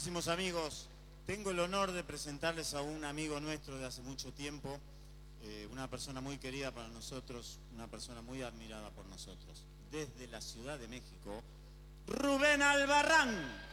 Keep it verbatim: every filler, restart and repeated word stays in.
queridísimos amigos, tengo el honor de presentarles a un amigo nuestro de hace mucho tiempo, eh, una persona muy querida para nosotros, una persona muy admirada por nosotros. Desde la Ciudad de México, Rubén Albarrán.